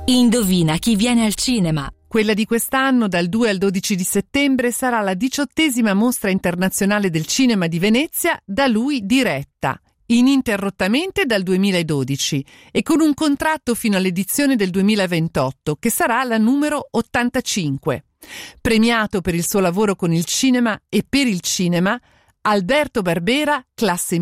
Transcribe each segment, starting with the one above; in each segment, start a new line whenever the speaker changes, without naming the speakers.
Indovina chi viene al cinema.
Quella di quest'anno, dal 2 al 12 di settembre, sarà la 18ª Mostra Internazionale del Cinema di Venezia, da lui diretta, ininterrottamente dal 2012 e con un contratto fino all'edizione del 2028, che sarà la numero 85. Premiato per il suo lavoro con il cinema e per il cinema, Alberto Barbera, classe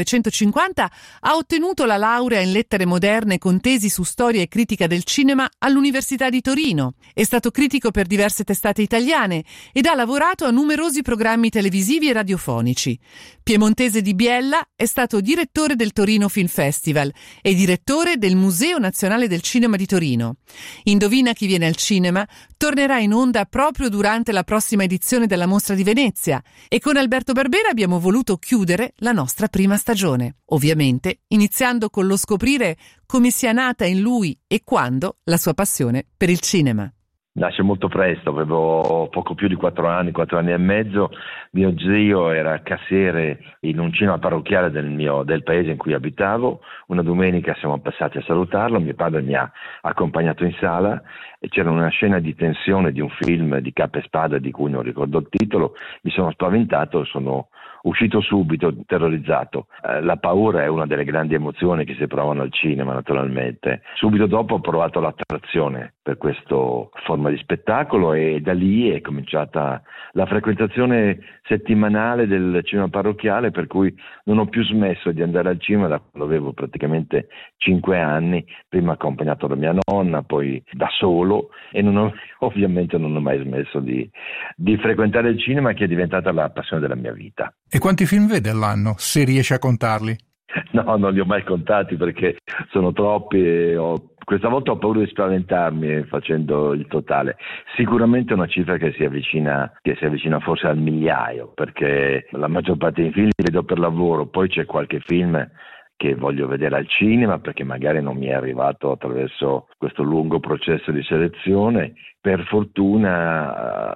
1950, ha ottenuto la laurea in lettere moderne con tesi su storia e critica del cinema all'Università di Torino. È stato critico per diverse testate italiane ed ha lavorato a numerosi programmi televisivi e radiofonici. Piemontese di Biella, è stato direttore del Torino Film Festival e direttore del Museo Nazionale del Cinema di Torino. Indovina chi viene al cinema tornerà in onda proprio durante la prossima edizione della Mostra di Venezia e con Alberto Barbera abbiamo voluto chiudere la nostra prima stagione, ovviamente iniziando con lo scoprire come sia nata in lui e quando la sua passione per il cinema.
Nasce molto presto, avevo poco più di 4 anni e mezzo. Mio zio era cassiere in un cinema parrocchiale del paese in cui abitavo. Una domenica siamo passati a salutarlo, mio padre mi ha accompagnato in sala e c'era una scena di tensione di un film di Cappa e Spada di cui non ricordo il titolo. Mi sono spaventato, sono uscito subito, terrorizzato. La paura è una delle grandi emozioni che si provano al cinema, naturalmente. Subito dopo ho provato l'attrazione per questa forma di spettacolo e da lì è cominciata la frequentazione settimanale del cinema parrocchiale, per cui non ho più smesso di andare al cinema da quando avevo praticamente 5 anni, prima accompagnato da mia nonna, poi da solo, e ovviamente non ho mai smesso di frequentare il cinema, che è diventata la passione della mia vita.
E quanti film vede all'anno, se riesce a contarli?
No, non li ho mai contati perché sono troppi e questa volta ho paura di spaventarmi facendo il totale. Sicuramente è una cifra che si avvicina forse al migliaio, perché la maggior parte dei film li vedo per lavoro, poi c'è qualche film che voglio vedere al cinema perché magari non mi è arrivato attraverso questo lungo processo di selezione. Per fortuna,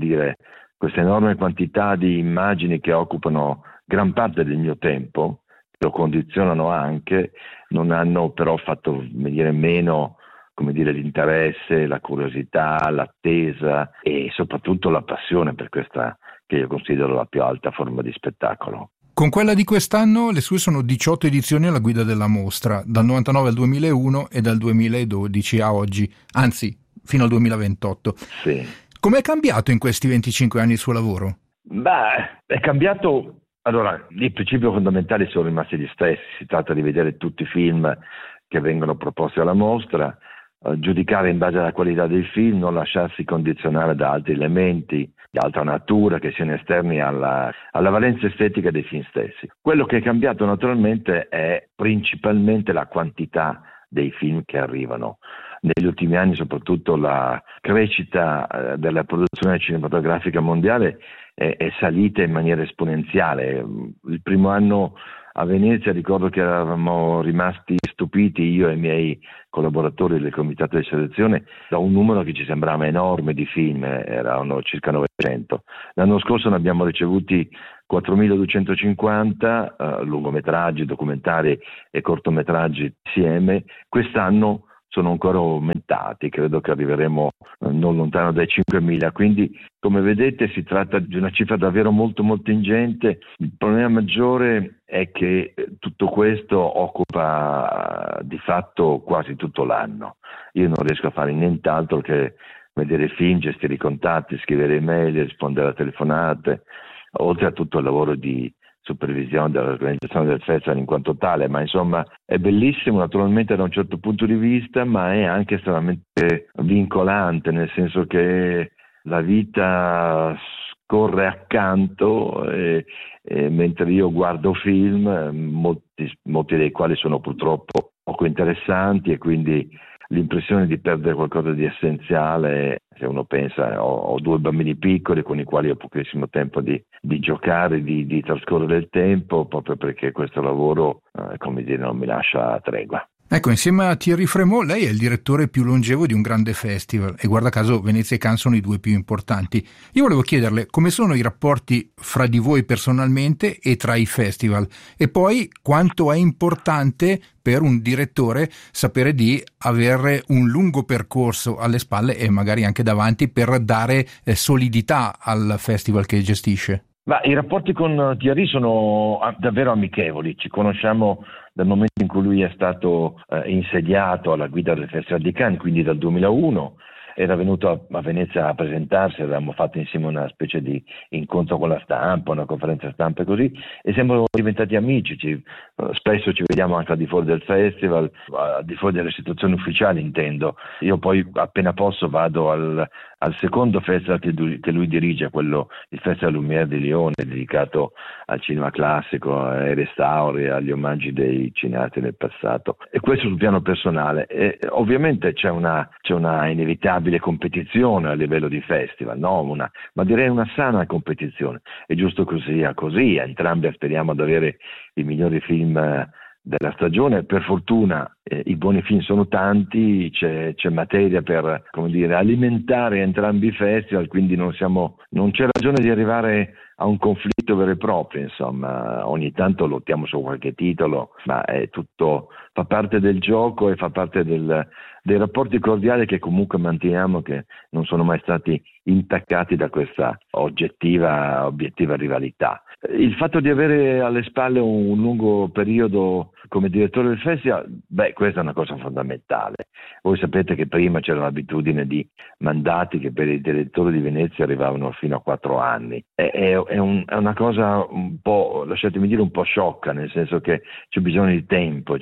questa enorme quantità di immagini che occupano gran parte del mio tempo, lo condizionano anche, non hanno però fatto meno l'interesse, la curiosità, l'attesa e soprattutto la passione per questa che io considero la più alta forma di spettacolo.
Con quella di quest'anno le sue sono 18 edizioni alla guida della mostra, dal 99 al 2001 e dal 2012 a oggi, anzi fino al 2028.
Sì.
Com'è cambiato in questi 25 anni il suo lavoro?
È cambiato. Allora, i principi fondamentali sono rimasti gli stessi. Si tratta di vedere tutti i film che vengono proposti alla mostra, giudicare in base alla qualità del film, non lasciarsi condizionare da altri elementi di altra natura che siano esterni alla valenza estetica dei film stessi. Quello che è cambiato naturalmente è principalmente la quantità dei film che arrivano. Negli ultimi anni soprattutto la crescita della produzione cinematografica mondiale è salita in maniera esponenziale. Il primo anno a Venezia ricordo che eravamo rimasti stupiti, io e i miei collaboratori del comitato di selezione, da un numero che ci sembrava enorme di film, erano circa 900. L'anno scorso ne abbiamo ricevuti 4.250 lungometraggi, documentari e cortometraggi insieme. Quest'anno sono ancora aumentati, credo che arriveremo non lontano dai 5.000, quindi come vedete si tratta di una cifra davvero molto molto ingente. Il problema maggiore è che tutto questo occupa di fatto quasi tutto l'anno. Io non riesco a fare nient'altro che vedere film, gestire i contatti, scrivere email, rispondere a telefonate, oltre a tutto il lavoro di supervisione dell'organizzazione del festival in quanto tale, ma insomma è bellissimo naturalmente da un certo punto di vista, ma è anche estremamente vincolante, nel senso che la vita scorre accanto e mentre io guardo film, molti dei quali sono purtroppo poco interessanti, e quindi l'impressione di perdere qualcosa di essenziale. Se uno pensa, ho 2 bambini piccoli con i quali ho pochissimo tempo di giocare, di trascorrere il tempo, proprio perché questo lavoro non mi lascia tregua.
Ecco, insieme a Thierry Frémaux, lei è il direttore più longevo di un grande festival e guarda caso Venezia e Cannes sono i due più importanti. Io volevo chiederle come sono i rapporti fra di voi personalmente e tra i festival e poi quanto è importante per un direttore sapere di avere un lungo percorso alle spalle e magari anche davanti per dare solidità al festival che gestisce.
Ma i rapporti con Thierry sono davvero amichevoli, ci conosciamo dal momento in cui lui è stato insediato alla guida del Festival di Cannes, quindi dal 2001. Era venuto a Venezia a presentarsi, avevamo fatto insieme una specie di incontro con la stampa, una conferenza stampa e così, e siamo diventati amici, spesso ci vediamo anche al di fuori del festival, al di fuori delle istituzioni ufficiali intendo. Io poi appena posso vado al secondo festival che lui dirige, il Festival Lumière di Lione, dedicato al cinema classico, ai restauri, agli omaggi dei cineasti del passato. E questo sul piano personale. E ovviamente c'è una inevitabile competizione a livello di festival, no? Ma direi una sana competizione. È giusto che sia così, entrambi speriamo di avere i migliori film della stagione. Per fortuna i buoni film sono tanti, c'è materia per, come dire, alimentare entrambi i festival, quindi non c'è ragione di arrivare a un conflitto vero e proprio, insomma. Ogni tanto lottiamo su qualche titolo, ma è tutto, fa parte del gioco e fa parte dei rapporti cordiali che comunque manteniamo, che non sono mai stati intaccati da questa obiettiva rivalità. Il fatto di avere alle spalle un lungo periodo come direttore del festival, questa è una cosa fondamentale. Voi sapete che prima c'era l'abitudine di mandati che per i direttori di Venezia arrivavano fino a 4 anni. È una cosa un po', lasciatemi dire, un po' sciocca, nel senso che c'è bisogno di tempo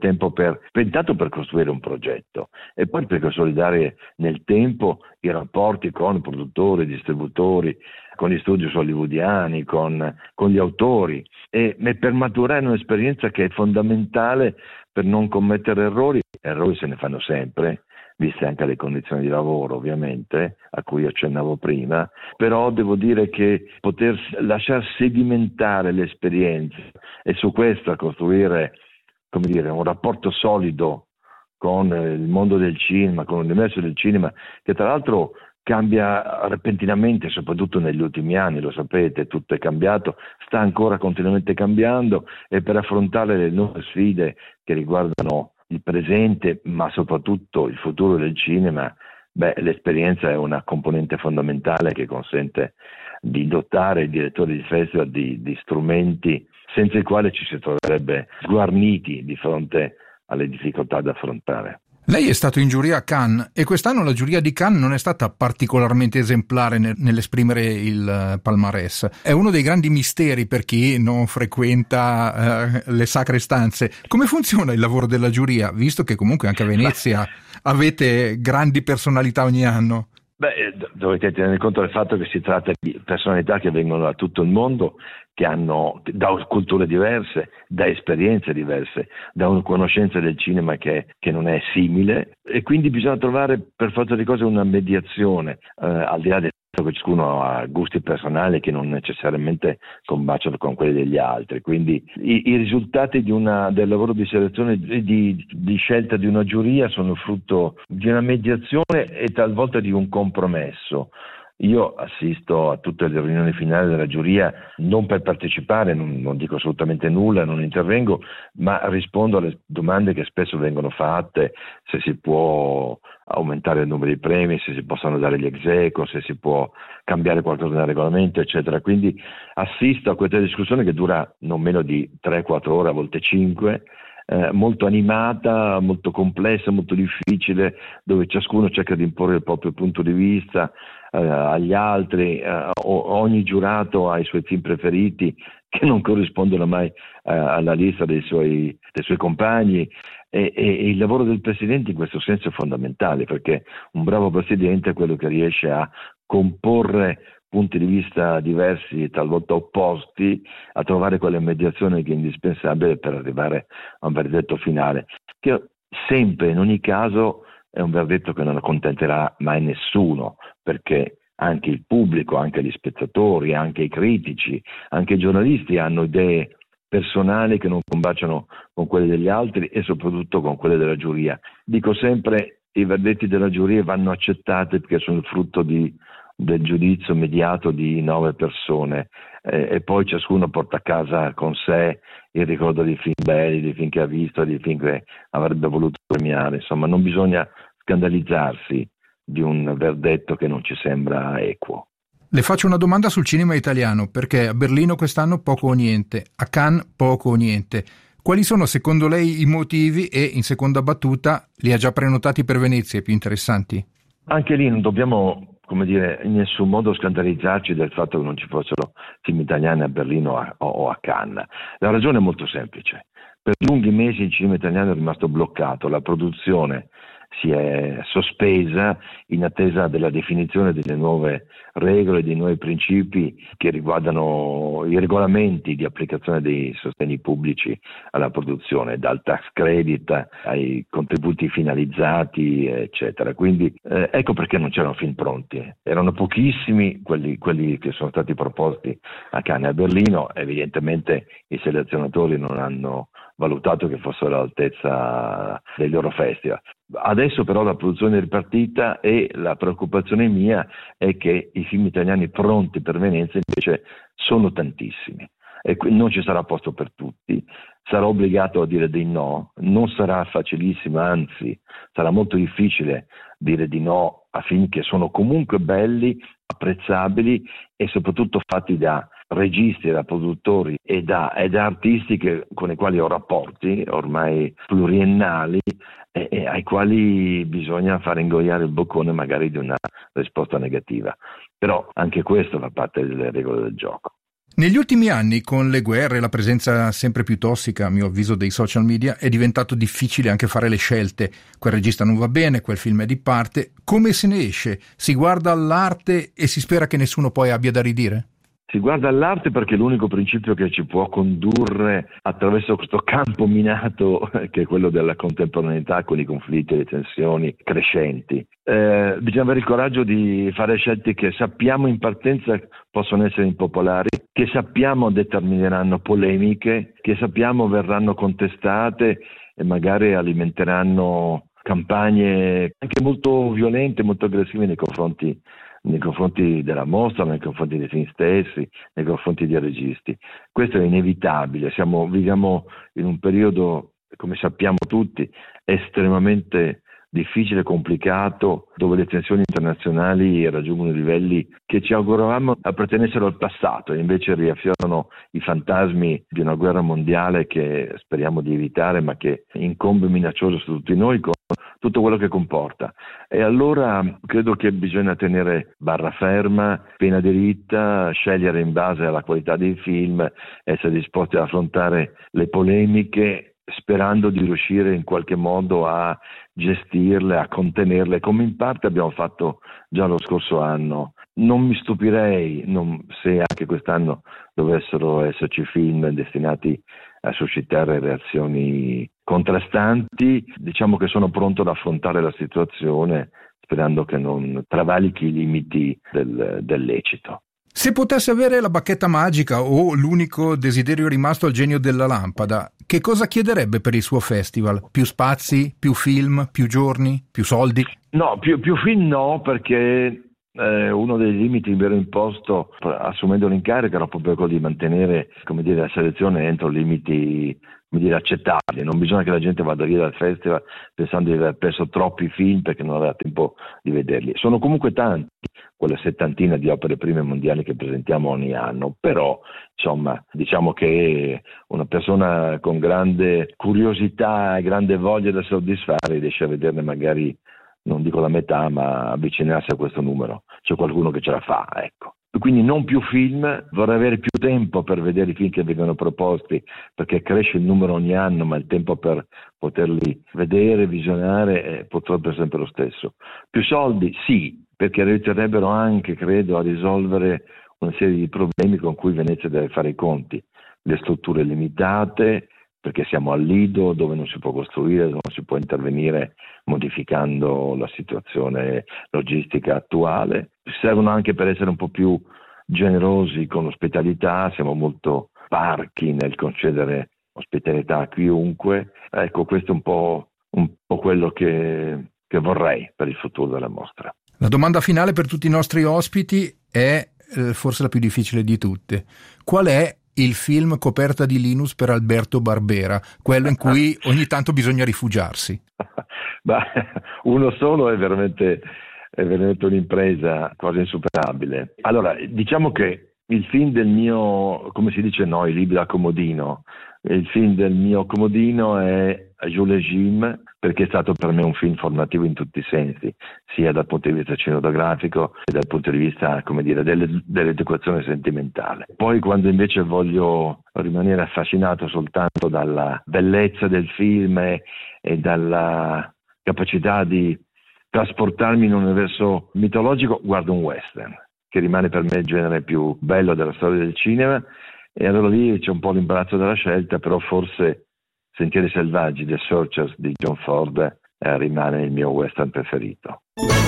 per intanto per costruire un progetto e poi per consolidare nel tempo i rapporti con produttori, distributori, con gli studi hollywoodiani, con gli autori e per maturare un'esperienza che è fondamentale per non commettere errori. Errori se ne fanno sempre, viste anche le condizioni di lavoro ovviamente, a cui accennavo prima, però devo dire che poter lasciar sedimentare l'esperienza e su questa costruire, come dire, un rapporto solido con il mondo del cinema, con l'universo del cinema, che tra l'altro cambia repentinamente, soprattutto negli ultimi anni, lo sapete, tutto è cambiato, sta ancora continuamente cambiando e per affrontare le nuove sfide che riguardano il presente, ma soprattutto il futuro del cinema, l'esperienza è una componente fondamentale che consente di dotare i direttori di festival di strumenti senza i quali ci si troverebbe sguarniti di fronte alle difficoltà da affrontare.
Lei è stato in giuria a Cannes e quest'anno la giuria di Cannes non è stata particolarmente esemplare nell'esprimere il palmarès. È uno dei grandi misteri per chi non frequenta le sacre stanze. Come funziona il lavoro della giuria, visto che comunque anche a Venezia avete grandi personalità ogni anno?
Dovete tenere conto del fatto che si tratta di personalità che vengono da tutto il mondo, che hanno da culture diverse, da esperienze diverse, da una conoscenza del cinema che non è simile, e quindi bisogna trovare per forza di cose una mediazione, al di là del fatto che ciascuno ha gusti personali che non necessariamente combaciano con quelli degli altri. Quindi i risultati del lavoro di selezione, di scelta di una giuria sono frutto di una mediazione e talvolta di un compromesso. Io assisto a tutte le riunioni finali della giuria non per partecipare, non dico assolutamente nulla, non intervengo, ma rispondo alle domande che spesso vengono fatte, se si può aumentare il numero di premi, se si possono dare gli ex aequo, se si può cambiare qualcosa nel regolamento, eccetera. Quindi assisto a questa discussione che dura non meno di 3-4 ore, a volte 5, molto animata, molto complessa, molto difficile, dove ciascuno cerca di imporre il proprio punto di vista agli altri, ogni giurato ha i suoi film preferiti che non corrispondono mai alla lista dei suoi compagni e il lavoro del Presidente in questo senso è fondamentale, perché un bravo Presidente è quello che riesce a comporre punti di vista diversi, talvolta opposti, a trovare quella mediazione che è indispensabile per arrivare a un verdetto finale, che sempre, in ogni caso, è un verdetto che non accontenterà mai nessuno, perché anche il pubblico, anche gli spettatori, anche i critici, anche i giornalisti hanno idee personali che non combaciano con quelle degli altri e soprattutto con quelle della giuria. Dico sempre, i verdetti della giuria vanno accettati perché sono il frutto del giudizio mediato di 9 persone e poi ciascuno porta a casa con sé il ricordo dei film belli, dei film che ha visto, dei film che avrebbe voluto premiare. Insomma, non bisogna scandalizzarsi di un verdetto che non ci sembra equo.
Le faccio una domanda sul cinema italiano, perché a Berlino quest'anno poco o niente, a Cannes poco o niente. Quali sono secondo lei i motivi e, in seconda battuta, li ha già prenotati per Venezia, i più interessanti?
Anche lì non dobbiamo, in nessun modo scandalizzarci del fatto che non ci fossero film italiani a Berlino o a Cannes. La ragione è molto semplice. Per lunghi mesi il cinema italiano è rimasto bloccato, la produzione si è sospesa in attesa della definizione delle nuove regole, dei nuovi principi che riguardano i regolamenti di applicazione dei sostegni pubblici alla produzione, dal tax credit ai contributi finalizzati, eccetera. Quindi ecco perché non c'erano film pronti. Erano pochissimi quelli che sono stati proposti a Cannes e a Berlino. Evidentemente i selezionatori non hanno valutato che fossero all'altezza dei loro festival. Adesso però la produzione è ripartita e la preoccupazione mia è che i film italiani pronti per Venezia invece sono tantissimi e non ci sarà posto per tutti, sarò obbligato a dire di no, non sarà facilissimo, anzi sarà molto difficile dire di no a film che sono comunque belli, apprezzabili e soprattutto fatti da registi, da produttori e da artisti con i quali ho rapporti ormai pluriennali e ai quali bisogna fare ingoiare il boccone magari di una risposta negativa. Però anche questo fa parte delle regole del gioco.
Negli ultimi anni, con le guerre e la presenza sempre più tossica, a mio avviso, dei social media, è diventato difficile anche fare le scelte. Quel regista non va bene, quel film è di parte. Come se ne esce? Si guarda all'arte e si spera che nessuno poi abbia da ridire?
Si guarda all'arte perché è l'unico principio che ci può condurre attraverso questo campo minato che è quello della contemporaneità con i conflitti e le tensioni crescenti. Bisogna avere il coraggio di fare scelte che sappiamo in partenza possono essere impopolari, che sappiamo determineranno polemiche, che sappiamo verranno contestate e magari alimenteranno campagne anche molto violente, molto aggressive nei confronti della mostra, nei confronti dei film stessi, nei confronti dei registi. Questo è inevitabile, viviamo in un periodo, come sappiamo tutti, estremamente difficile e complicato, dove le tensioni internazionali raggiungono livelli che ci auguravamo appartenessero al passato e invece riaffiorano i fantasmi di una guerra mondiale che speriamo di evitare, ma che incombe minaccioso su tutti noi con tutto quello che comporta. E allora credo che bisogna tenere barra ferma, pena diritta, scegliere in base alla qualità dei film, essere disposti ad affrontare le polemiche sperando di riuscire in qualche modo a gestirle, a contenerle, come in parte abbiamo fatto già lo scorso anno. Non mi stupirei se anche quest'anno dovessero esserci film destinati a suscitare reazioni contrastanti. Diciamo che sono pronto ad affrontare la situazione sperando che non travalichi i limiti del lecito.
Se potesse avere la bacchetta magica o l'unico desiderio rimasto al genio della lampada, che cosa chiederebbe per il suo festival? Più spazi, più film, più giorni, più soldi?
No, più film no, perché uno dei limiti che mi ero imposto assumendo l'incarico era proprio quello di mantenere, la selezione entro limiti, accettabili. Non bisogna che la gente vada via dal festival pensando di aver perso troppi film perché non aveva tempo di vederli. Sono comunque tanti, quella settantina di opere prime mondiali che presentiamo ogni anno, però diciamo che una persona con grande curiosità e grande voglia da soddisfare riesce a vederne magari, non dico la metà, ma avvicinarsi a questo numero. C'è qualcuno che ce la fa, ecco. Quindi non più film, vorrei avere più tempo per vedere i film che vengono proposti, perché cresce il numero ogni anno, ma il tempo per poterli vedere, visionare, purtroppo è sempre lo stesso. Più soldi? Sì, perché aiuterebbero anche, credo, a risolvere una serie di problemi con cui Venezia deve fare i conti. Le strutture limitate, perché siamo al lido dove non si può costruire, non si può intervenire modificando la situazione logistica attuale. Servono anche per essere un po' più generosi con l'ospitalità, siamo molto parchi nel concedere ospitalità a chiunque. Ecco, questo è un po' quello che vorrei per il futuro della mostra.
La domanda finale per tutti i nostri ospiti è forse la più difficile di tutte. Qual è il film coperta di Linus per Alberto Barbera, quello in cui ogni tanto bisogna rifugiarsi?
Uno solo è veramente un'impresa quasi insuperabile. Allora, diciamo che il film del mio, come si dice noi, libro a comodino, il film del mio comodino è Jules et Jim, perché è stato per me un film formativo in tutti i sensi, sia dal punto di vista cinematografico che dal punto di vista, come dire, dell'educazione sentimentale. Poi quando invece voglio rimanere affascinato soltanto dalla bellezza del film e dalla capacità di trasportarmi in un universo mitologico, guardo un western, che rimane per me il genere più bello della storia del cinema, e allora lì c'è un po' l'imbarazzo della scelta, però forse Sentieri selvaggi, The Searchers di John Ford rimane il mio western preferito.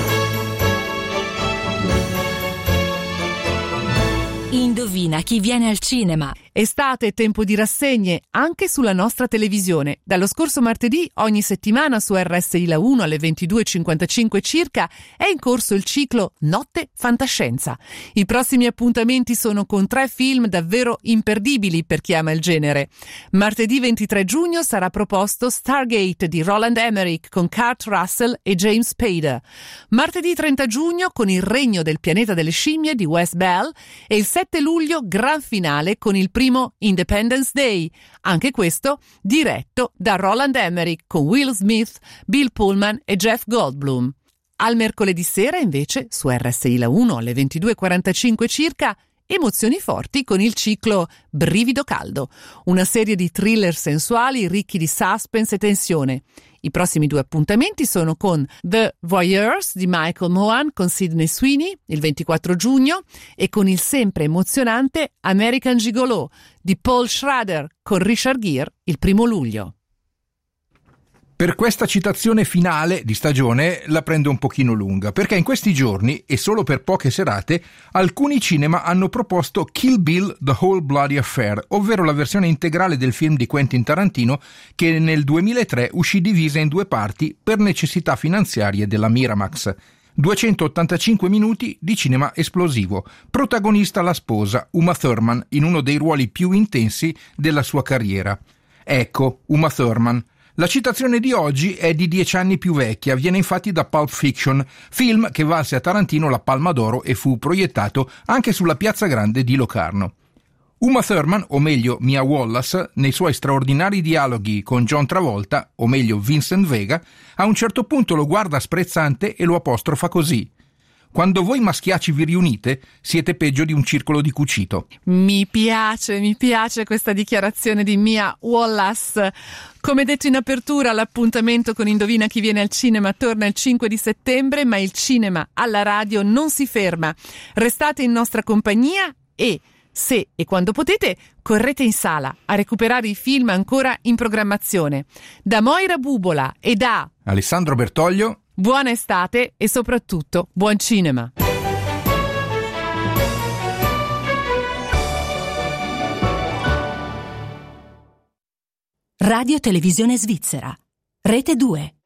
Indovina chi viene al cinema.
Estate è tempo di rassegne anche sulla nostra televisione. Dallo scorso martedì, ogni settimana su RSI La 1 alle 22.55 circa è in corso il ciclo Notte Fantascienza. I prossimi appuntamenti sono con 3 film davvero imperdibili per chi ama il genere. Martedì 23 giugno sarà proposto Stargate di Roland Emmerich con Kurt Russell e James Spader. Martedì 30 giugno con Il regno del pianeta delle scimmie di Wes Bell e il 7 luglio gran finale con il primo Independence Day, anche questo diretto da Roland Emmerich con Will Smith, Bill Pullman e Jeff Goldblum. Al mercoledì sera invece su RSI La 1 alle 22.45 circa emozioni forti con il ciclo Brivido caldo, una serie di thriller sensuali ricchi di suspense e tensione. I prossimi 2 appuntamenti sono con The Voyeurs di Michael Mohan con Sydney Sweeney il 24 giugno e con il sempre emozionante American Gigolo di Paul Schrader con Richard Gere il 1 luglio.
Per questa citazione finale di stagione la prendo un pochino lunga, perché in questi giorni, e solo per poche serate, alcuni cinema hanno proposto Kill Bill The Whole Bloody Affair, ovvero la versione integrale del film di Quentin Tarantino che nel 2003 uscì divisa in 2 parti per necessità finanziarie della Miramax. 285 minuti di cinema esplosivo, protagonista la sposa Uma Thurman in uno dei ruoli più intensi della sua carriera. Ecco, Uma Thurman. La citazione di oggi è di 10 anni più vecchia, viene infatti da Pulp Fiction, film che valse a Tarantino la Palma d'Oro e fu proiettato anche sulla Piazza Grande di Locarno. Uma Thurman, o meglio Mia Wallace, nei suoi straordinari dialoghi con John Travolta, o meglio Vincent Vega, a un certo punto lo guarda sprezzante e lo apostrofa così: quando voi maschiaci vi riunite, siete peggio di un circolo di cucito.
Mi piace questa dichiarazione di Mia Wallace. Come detto in apertura, l'appuntamento con Indovina chi viene al cinema torna il 5 di settembre, ma il cinema alla radio non si ferma. Restate in nostra compagnia e, se e quando potete, correte in sala a recuperare i film ancora in programmazione. Da Moira Bubola e da
Alessandro Bertoglio,
buona estate e soprattutto buon cinema.
Radio Televisione Svizzera. Rete 2.